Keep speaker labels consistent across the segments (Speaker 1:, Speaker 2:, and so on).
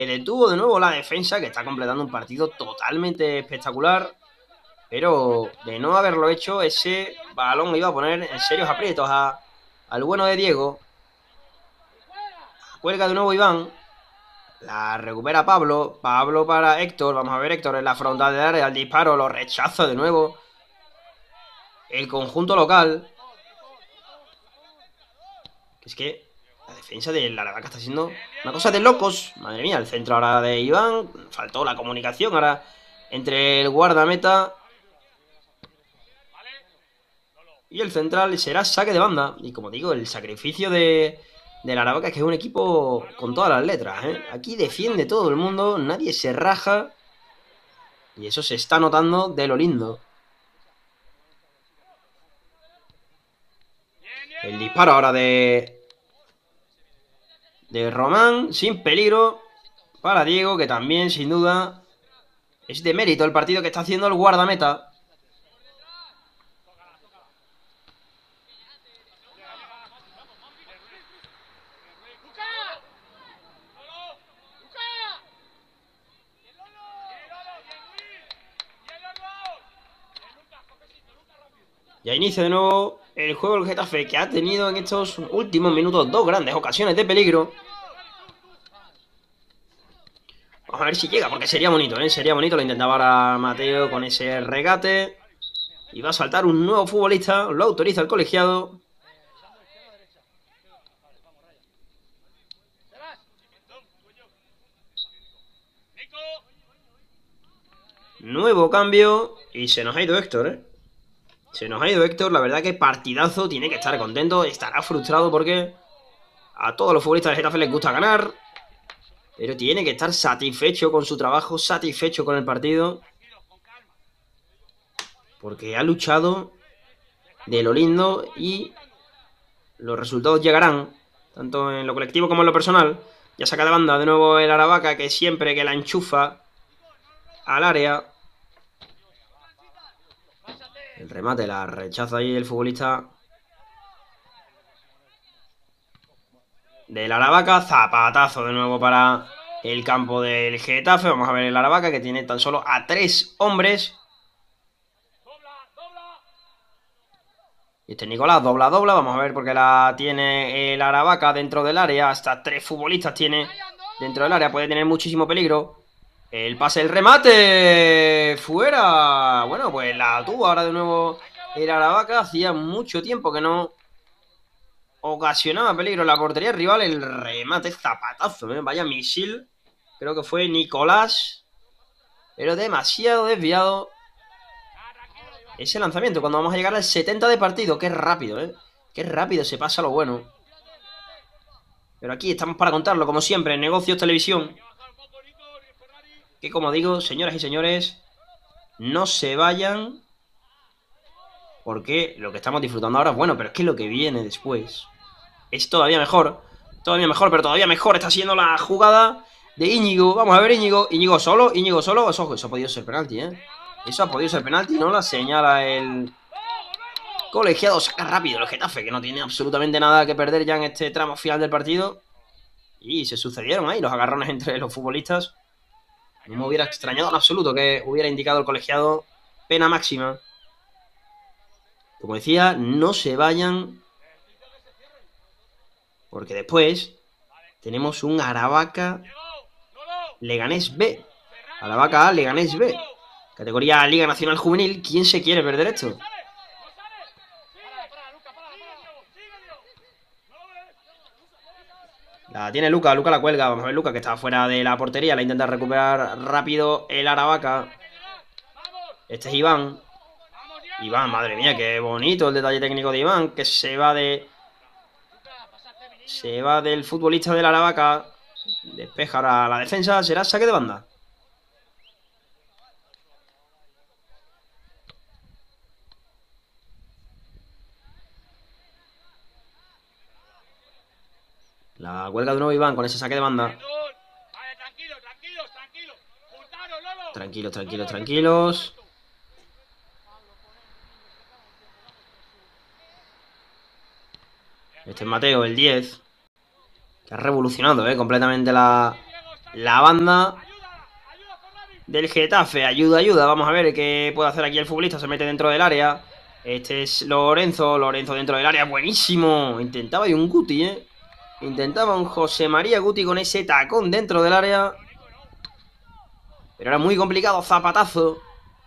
Speaker 1: detuvo de nuevo la defensa, que está completando un partido totalmente espectacular. Pero de no haberlo hecho, ese balón iba a poner en serios aprietos al bueno de Diego. Cuelga de nuevo Iván. La recupera Pablo. Pablo para Héctor. Vamos a ver, Héctor en la frontal del área. El disparo lo rechaza de nuevo el conjunto local. Es que la defensa de la Aravaca está siendo una cosa de locos. Madre mía, el centro ahora de Iván. Faltó la comunicación ahora entre el guardameta y el central. Será saque de banda. Y como digo, el sacrificio de la Aravaca es que es un equipo con todas las letras, ¿eh? Aquí defiende todo el mundo. Nadie se raja. Y eso se está notando de lo lindo. El disparo ahora de Román, sin peligro para Diego, que también, sin duda, es de mérito el partido que está haciendo el guardameta. Ya inicia de nuevo el juego del Getafe, que ha tenido en estos últimos minutos dos grandes ocasiones de peligro. Vamos a ver si llega, porque sería bonito, ¿eh? Sería bonito. Lo intentaba ahora Mateo con ese regate. Y va a saltar un nuevo futbolista. Lo autoriza el colegiado. Nuevo cambio. Y se nos ha ido Héctor, ¿eh? Se nos ha ido Héctor. La verdad que partidazo. Tiene que estar contento. Estará frustrado porque a todos los futbolistas del Getafe les gusta ganar. Pero tiene que estar satisfecho con su trabajo. Satisfecho con el partido. Porque ha luchado de lo lindo y los resultados llegarán, tanto en lo colectivo como en lo personal. Ya saca de banda de nuevo el Aravaca, que siempre que la enchufa al área. El remate la rechaza ahí el futbolista del Aravaca. Zapatazo de nuevo para el campo del Getafe. Vamos a ver el Aravaca, que tiene tan solo a 3 hombres. Y este Nicolás dobla. Vamos a ver porque la tiene el Aravaca dentro del área. Hasta 3 futbolistas tiene dentro del área. Puede tener muchísimo peligro. El pase, el remate. Fuera. Bueno, pues la tuvo ahora de nuevo el Aravaca. Hacía mucho tiempo que no ocasionaba peligro en la portería rival. El remate, zapatazo, ¿eh? Vaya misil. Creo que fue Nicolás. Pero demasiado desviado ese lanzamiento. Cuando vamos a llegar al 70 de partido. Qué rápido, ¿eh? Qué rápido se pasa lo bueno. Pero aquí estamos para contarlo, como siempre, en Negocios Televisión. Que como digo, señoras y señores, no se vayan, porque lo que estamos disfrutando ahora es bueno, pero es que lo que viene después es todavía mejor, pero todavía mejor está siendo la jugada de Íñigo. Vamos a ver Íñigo, Íñigo solo, eso ha podido ser penalti, ¿eh? Eso ha podido ser penalti, no la señala el colegiado. Saca rápido el Getafe, que no tiene absolutamente nada que perder ya en este tramo final del partido. Y se sucedieron ahí los agarrones entre los futbolistas. No me hubiera extrañado en absoluto que hubiera indicado el colegiado pena máxima. Como decía, no se vayan, porque después tenemos un Aravaca Leganés B. Aravaca A, Leganés B. Categoría Liga Nacional Juvenil. ¿Quién se quiere perder esto? La tiene Luca, Luca la cuelga. Vamos a ver Luca, que está fuera de la portería. La intenta recuperar rápido el Aravaca. Este es Iván. Iván, madre mía, qué bonito el detalle técnico de Iván, que se va del futbolista del Aravaca. Despeja ahora la defensa. Será saque de banda. La huelga de nuevo Iván con ese saque de banda. Tranquilos. Este es Mateo, el 10. Que ha revolucionado, completamente la La banda del Getafe. Ayuda, ayuda. Vamos a ver qué puede hacer aquí el futbolista. Se mete dentro del área. Este es Lorenzo. Lorenzo dentro del área. Buenísimo. Intentaba y un Guti, ¿eh? Intentaba un José María Guti con ese tacón dentro del área. Pero era muy complicado. Zapatazo.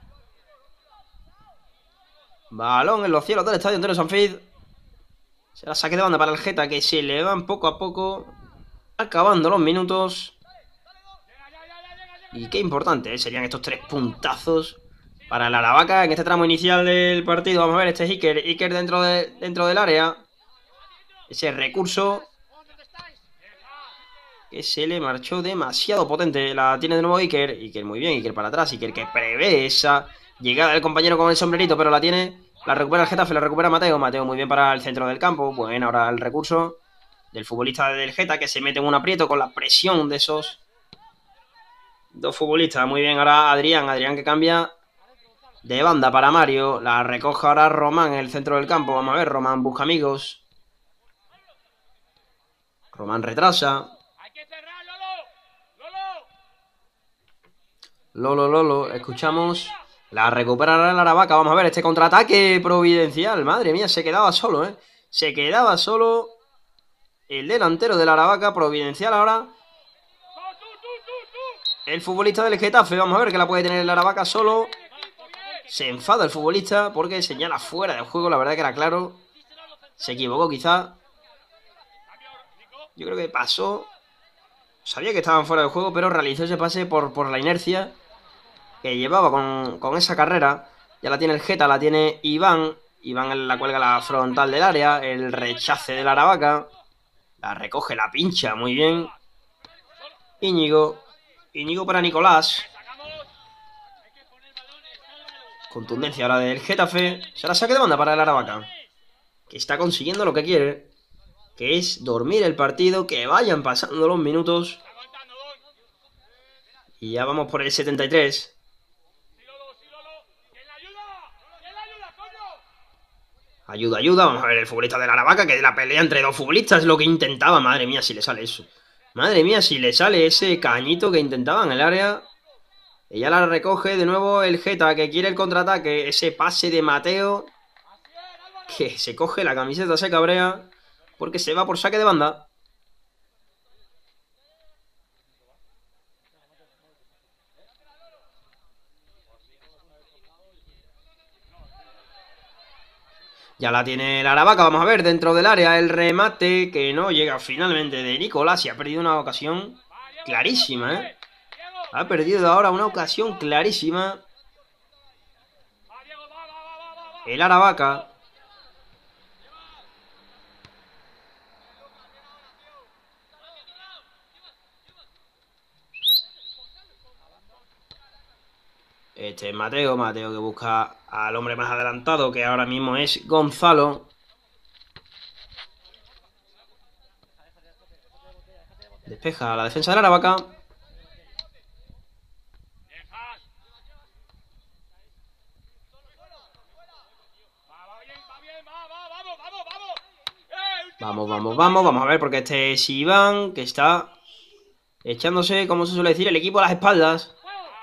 Speaker 1: Balón en los cielos del estadio Antonio Sanfiz. Será saque de banda para el Geta, que se le van poco a poco acabando los minutos. Y qué importante, ¿eh? Serían estos 3 puntazos para el Aravaca en este tramo inicial del partido. Vamos a ver, este es Iker. Iker dentro del área. Ese recurso que se le marchó demasiado potente. La tiene de nuevo Iker. Iker muy bien, Iker para atrás. Iker que prevé esa llegada del compañero con el sombrerito, pero la tiene. La recupera el Getafe, la recupera Mateo. Mateo muy bien para el centro del campo. Bueno, ahora el recurso del futbolista del Geta que se mete en un aprieto con la presión de esos dos futbolistas. Muy bien, ahora Adrián. Adrián que cambia de banda para Mario. La recoge ahora Román en el centro del campo. Vamos a ver, Román busca amigos. Román retrasa. Lolo, escuchamos. La recuperará el Aravaca. Vamos a ver este contraataque providencial. Madre mía, se quedaba solo, ¿eh? Se quedaba solo el delantero del Aravaca. Providencial ahora. El futbolista del Getafe. Vamos a ver que la puede tener el Aravaca solo. Se enfada el futbolista porque señala fuera del juego. La verdad que era claro. Se equivocó quizá. Yo creo que pasó. Sabía que estaban fuera del juego, pero realizó ese pase por la inercia que llevaba con esa carrera. Ya la tiene el Geta, la tiene Iván. Iván la cuelga la frontal del área. El rechace del Aravaca. La recoge, la pincha, muy bien. Íñigo. Íñigo para Nicolás. Contundencia ahora del Getafe. Será saque de banda para el Aravaca, que está consiguiendo lo que quiere, que es dormir el partido, que vayan pasando los minutos. Y ya vamos por el 73. Ayuda, ayuda. Vamos a ver el futbolista de la Aravaca, que de la pelea entre dos futbolistas es lo que intentaba. Madre mía, si le sale eso. Madre mía, si le sale ese cañito que intentaba en el área. Ella la recoge de nuevo el Geta, que quiere el contraataque. Ese pase de Mateo, que se coge la camiseta, se cabrea, porque se va por saque de banda. Ya la tiene el Aravaca, vamos a ver, dentro del área el remate que no llega finalmente de Nicolás y ha perdido una ocasión clarísima, ¿eh? Ha perdido ahora una ocasión clarísima el Aravaca. Este es Mateo, Mateo que busca al hombre más adelantado, que ahora mismo es Gonzalo. Despeja la defensa del Aravaca. Vamos a ver, porque este es Iván, que está echándose, como se suele decir, el equipo a las espaldas.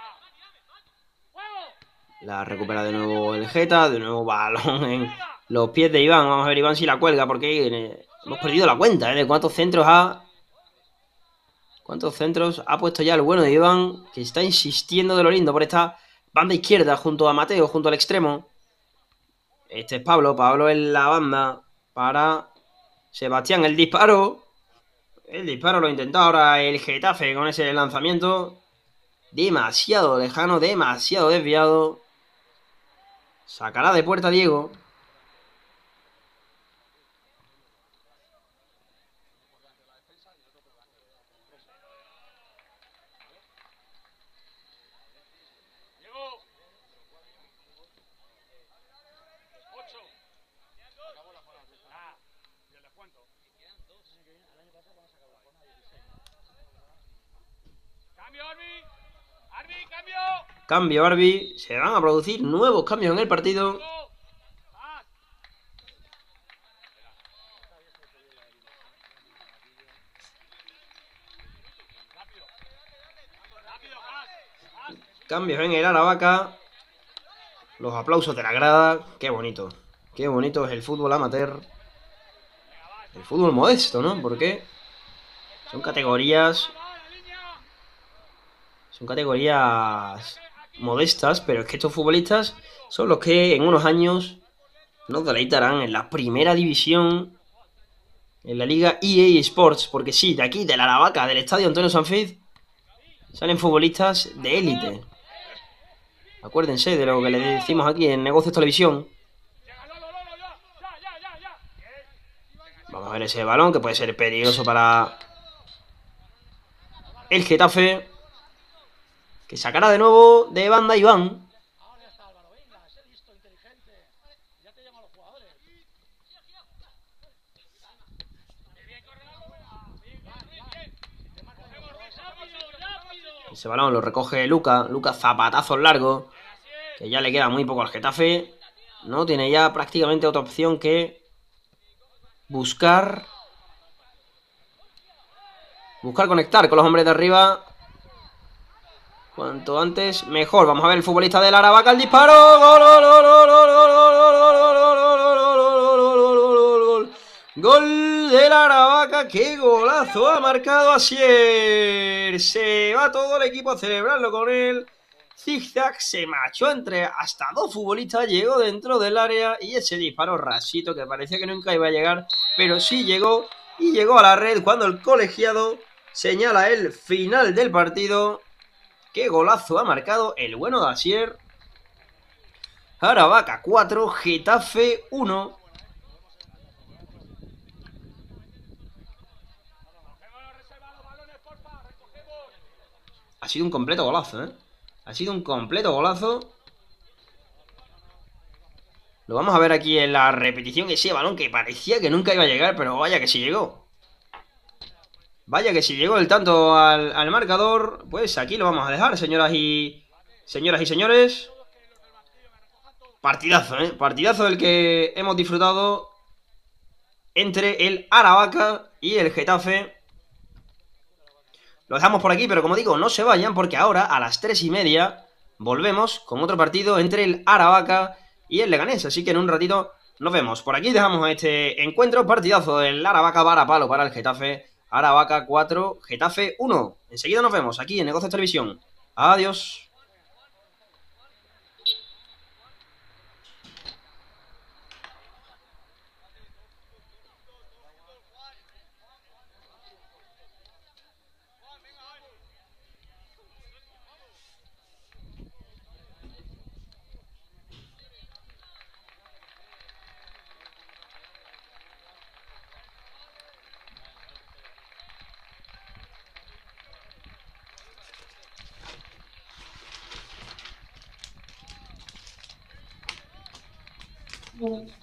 Speaker 1: La recupera de nuevo el Geta, de nuevo balón en los pies de Iván. Vamos a ver Iván si la cuelga, porque hemos perdido la cuenta, ¿eh? De cuántos centros ha puesto ya el bueno de Iván, que está insistiendo de lo lindo por esta banda izquierda junto a Mateo, junto al extremo. Este es Pablo, Pablo en la banda para Sebastián. El disparo lo intenta ahora el Getafe con ese lanzamiento. Demasiado lejano, demasiado desviado. Sacará de puerta Diego. Cambio, Arby. Se van a producir nuevos cambios en el partido. Cambios en el Aravaca. Los aplausos de la grada. Qué bonito. Qué bonito es el fútbol amateur. El fútbol modesto, ¿no? Porque son categorías... Son categorías modestas, pero es que estos futbolistas son los que en unos años nos deleitarán en la primera división, en la liga EA Sports, porque sí, de aquí, de la Aravaca, del estadio Antonio Sanfiz, salen futbolistas de élite. Acuérdense de lo que les decimos aquí en Negocios Televisión. Vamos a ver ese balón, que puede ser peligroso para el Getafe, que sacará de nuevo de banda Iván. Ese balón lo recoge Luca. Luca, zapatazos largos, que ya le queda muy poco al Getafe. No tiene ya prácticamente otra opción que buscar conectar con los hombres de arriba. Cuanto antes, mejor. Vamos a ver el futbolista del Aravaca, el disparo. ¡Gol! Gol del Aravaca. ¡Qué golazo ha marcado Asier! Se va todo el equipo a celebrarlo con él. Zigzag se marchó entre hasta dos futbolistas, llegó dentro del área y ese disparo rasito que parecía que nunca iba a llegar, pero sí llegó y llegó a la red cuando el colegiado señala el final del partido. ¡Qué golazo ha marcado el bueno de Asier! Aravaca 4, Getafe 1. Ha sido un completo golazo, ¿eh? Ha sido un completo golazo. Lo vamos a ver aquí en la repetición, ese balón que parecía que nunca iba a llegar, pero vaya que sí llegó. Vaya que si llegó el tanto al marcador, pues aquí lo vamos a dejar, señoras y señores. Partidazo, ¿eh? Partidazo del que hemos disfrutado entre el Aravaca y el Getafe. Lo dejamos por aquí, pero como digo, no se vayan porque ahora a las 3:30 volvemos con otro partido entre el Aravaca y el Leganés. Así que en un ratito nos vemos. Por aquí dejamos este encuentro, partidazo del Aravaca varapalo para el Getafe. Aravaca 4, Getafe 1. Enseguida nos vemos aquí en Negocios Televisión. Adiós.
Speaker 2: Bueno.